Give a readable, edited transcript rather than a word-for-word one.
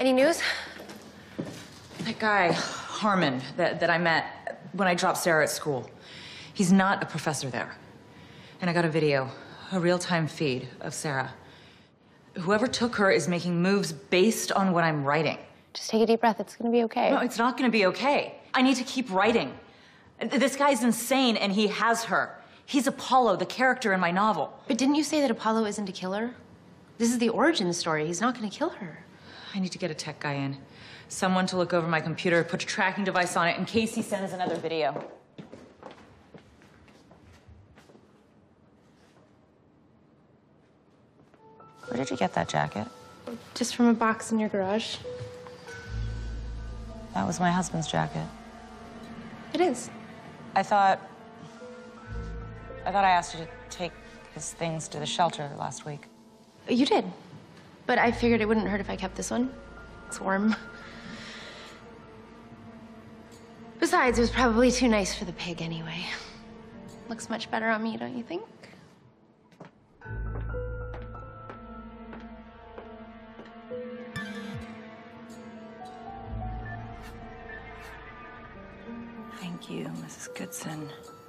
Any news? That guy, Harmon, that I met when I dropped Sarah at school. He's not a professor there. And I got a video, a real-time feed of Sarah. Whoever took her is making moves based on what I'm writing. Just take a deep breath. It's gonna be okay. No, it's not gonna be okay. I need to keep writing. This guy's insane, and he has her. He's Apollo, the character in my novel. But didn't you say that Apollo isn't a killer? This is the origin story. He's not gonna kill her. I need to get a tech guy in. Someone to look over my computer, put a tracking device on it in case he sends another video. Where did you get that jacket? Just from a box in your garage. That was my husband's jacket. It is. I thought I asked you to take his things to the shelter last week. You did. But I figured it wouldn't hurt if I kept this one. It's warm. Besides, it was probably too nice for the pig anyway. Looks much better on me, don't you think? Thank you, Mrs. Goodson.